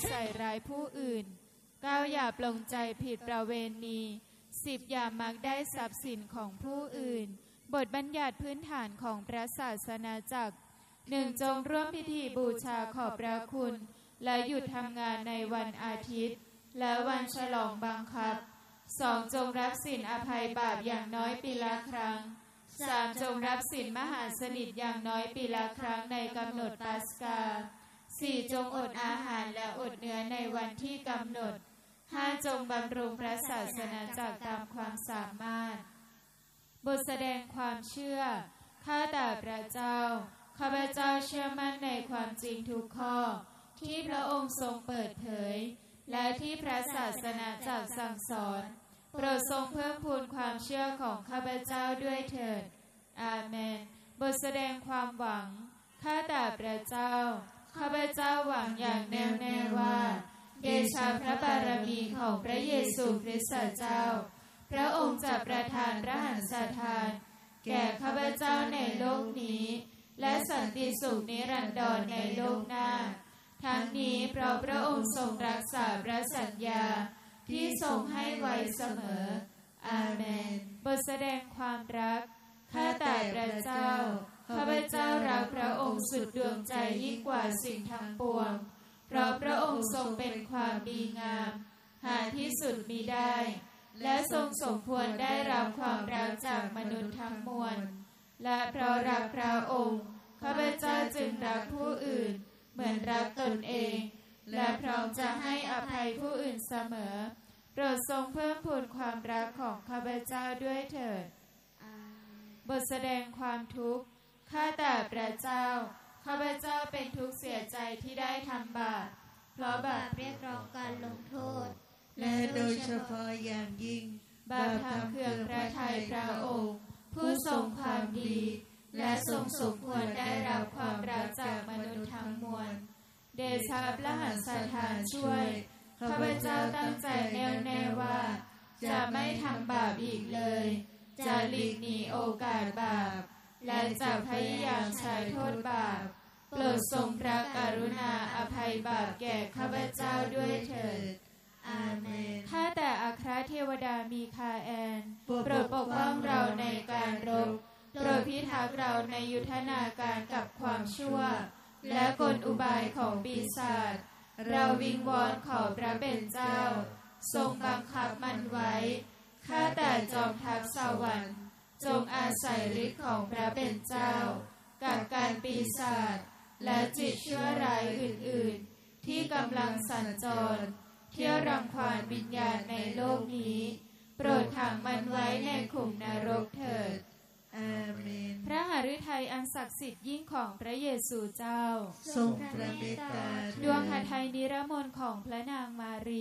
ใส่ร้ายผู้อื่น 9 อย่าปลงใจผิดประเวณี 10 อย่ามักได้ทรัพย์สินของผู้อื่น บทบัญญัติพื้นฐานของพระศาสนาจักร 1. จงร่วมพิธีบูชาขอบพระคุณและหยุดทำงานในวันอาทิตย์และวันฉลองบังคับ 2. จงรับสินอภัยบาปอย่างน้อยปีละครั้ง 3. จงรับสินมหาสนิทอย่างน้อยปีละครั้งในกำหนดปัสกา 4. จงอดอาหารและอดเนื้อในวันที่กำหนด 5. จงบำรุงพระศาสนาจักรตามความสามารถบทแสดงความเชื่อข้าแต่พระเจ้าข้าพเจ้าเชื่อมั่นในความจริงทุกข้อที่พระองค์ทรงเปิดเผยและที่พระศาสนาจักรสั่งสอนโปรดทรงเพิ่มพูนความเชื่อของข้าพเจ้าด้วยเถิดอาเมนบทแสดงความหวังข้าแต่พระเจ้าข้าพเจ้าหวังอย่างแน่วแน่ว่าเดชะพระบารมีของพระเยซูคริสต์เจ้าพระองค์จะประทานพระหัตถ์ทานแก่ข้าพเจ้าในโลกนี้และสันติสุขนิรันดรในโลกหน้าทั้งนี้เพราะพระองค์ทรงรักษาพระสัญญาที่ทรงให้ไว้เสมออาเมนบทแสดงความรักข้าแต่พระเจ้าข้าพเจ้ารักพระองค์สุดดวงใจยิ่งกว่าสิ่งทั้งปวงเพราะพระองค์ทรงเป็นความดีงามหาที่สุดมิได้และทรงสมควรได้รับความรักจากมนุษย์ทั้งมวลและเพราะรักพระองค์ข้าพเจ้าจึงรักผู้อื่นเหมือนรักตนเองและพร้อมจะให้อภัยผู้อื่นเสมอโปรดทรงเพิ่มพูนความรักของข้าพเจ้าด้วยเถิดบทแสดงความทุกข์ข้าแต่พระเจ้าข้าพเจ้าเป็นทุกข์เสียใจที่ได้ทำบาปเพราะบาปเรียกร้องการลงโทษและโดยเฉพาะอย่างยิ่งบาปทำเคืองพระทัยพระองค์ผู้ทรงความดีและทรงสมควรได้รับความรักจากมนุษย์ทั้งมวลเดชะพระหัตถ์ทานช่วยข้าพเจ้าตั้งใจแน่วแน่ว่าจะไม่ทำบาปอีกเลยจะหลีกหนีโอกาสบาปและจะพยายามใช้โทษบาปโปรดทรงพระกรุณาอภัยบาปแก่ข้าพเจ้าด้วยเถิดอาเมนข้าแต่อัครเทวดามีคาแอนโปรดปกป้องเราในการรบโปรดพิทักษ์เราในยุทธนาการกับความชั่วและกลอุบายของปีศาจเราวิงวอนขอพระเป็นเจ้าทรงบังคับมันไว้ข้าแต่จอมทัพสวรรค์จงอาศัยฤทธิ์ของพระเป็นเจ้ากับการปีศาจและจิตชั่วร้ายอื่นๆที่กำลังสัญจรเที่ยวรังควานวิญญาณในโลกนี้โปรดขังมันไว้ในขุมนรกเถิดอาเมนพระหฤทัยอันศักดิ์สิทธิ์ยิ่งของพระเยซูเจ้าทรงพระเมตตาดวงหฤทัยนิรมนต์ของพระนางมารี